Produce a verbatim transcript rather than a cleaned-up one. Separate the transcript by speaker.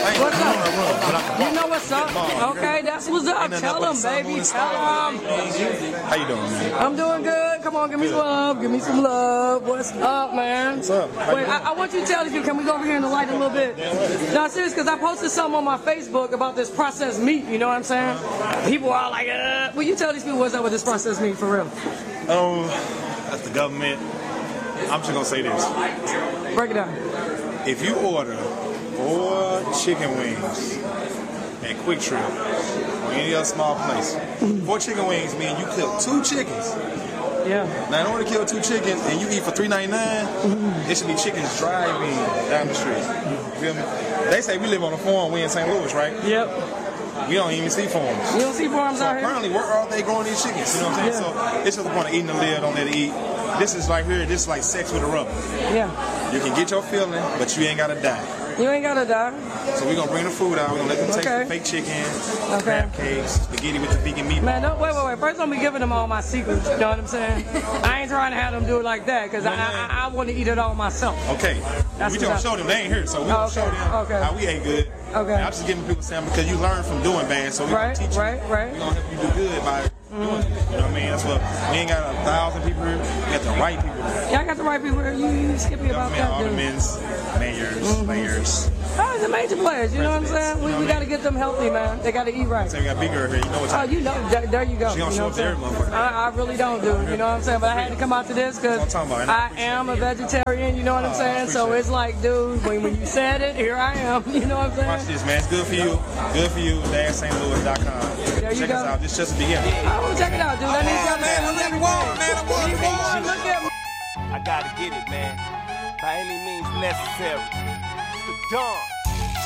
Speaker 1: What's up? You know what's up? Okay, that's what's up. Tell them, baby. Tell them.
Speaker 2: How you doing, man?
Speaker 1: I'm doing good. Come on, give me some love. Give me some love. What's up, man?
Speaker 2: What's up?
Speaker 1: Wait, I, I want you to tell these people, can we go over here in the light a little bit? No, serious, because I posted something on my Facebook about this processed meat, you know what I'm saying? People are like, uh, will you tell these people what's up with this processed meat for real?
Speaker 2: Um, that's the government. I'm just gonna say this.
Speaker 1: Break it down.
Speaker 2: If you order four chicken wings at Quick Trip or any other small place, four chicken wings mean you cook two chickens.
Speaker 1: Yeah.
Speaker 2: Now, in order to kill two chickens and you eat for three ninety-nine, mm-hmm. It should be chickens driving down the street. You feel me? They say we live on a farm. We in Saint Louis, right?
Speaker 1: Yep.
Speaker 2: We don't even see farms.
Speaker 1: You don't see farms
Speaker 2: so
Speaker 1: out here?
Speaker 2: Apparently, where are they growing these chickens? You know what I'm saying?
Speaker 1: Yeah.
Speaker 2: So it's just the point of eating the lid, don't let it eat. This is like here, this is like sex with a rubber.
Speaker 1: Yeah.
Speaker 2: You can get your feeling, but you ain't gotta die.
Speaker 1: You ain't gotta die.
Speaker 2: So we're gonna bring the food out. We're gonna let them taste
Speaker 1: okay.
Speaker 2: the fake chicken,
Speaker 1: okay.
Speaker 2: crab cakes, spaghetti with the vegan meatballs.
Speaker 1: Man, don't, wait, wait, wait. First, I'm be giving them all my secrets. You know what I'm saying? I ain't trying to have them do it like that because I, I, I want to eat it all myself.
Speaker 2: Okay.
Speaker 1: That's
Speaker 2: we just show them. They ain't here, so we
Speaker 1: oh,
Speaker 2: gonna
Speaker 1: okay.
Speaker 2: show them
Speaker 1: okay.
Speaker 2: how we ate good.
Speaker 1: Okay.
Speaker 2: And I'm just giving people some because you learn from doing bad, so we
Speaker 1: right,
Speaker 2: gonna teach you.
Speaker 1: Right, right,
Speaker 2: We gonna help you do good by mm-hmm. doing it. You know what I mean? That's what we ain't got a thousand people here. We got the right people here.
Speaker 1: Yeah, I got the right people here. You, you skip me about that, dude.
Speaker 2: Aldermans, mayors, mm-hmm. mayors.
Speaker 1: Oh, the major players, you know what I'm saying? We, we got to get them healthy, man. They got to eat right.
Speaker 2: So we got big girl here, you know what
Speaker 1: Oh, you know, there, there you go.
Speaker 2: She don't
Speaker 1: you know
Speaker 2: show up there, motherfucker.
Speaker 1: I, I really don't, dude. You know what I'm saying? But I had to come out to this because I am a vegetarian, you know what I'm saying? So it's like, dude, when, when you said it, here I am. You know what I'm saying?
Speaker 2: Watch this, man. It's good for you. Good for you. dash Saint Louis dot com.
Speaker 1: There you
Speaker 2: check
Speaker 1: go.
Speaker 2: us out. This is just the beginning.
Speaker 1: I will check it out, dude. That needs to
Speaker 2: man. I really want, man. I want
Speaker 1: to Look at me.
Speaker 3: I gotta get it, man. By any means necessary. It's the dawn.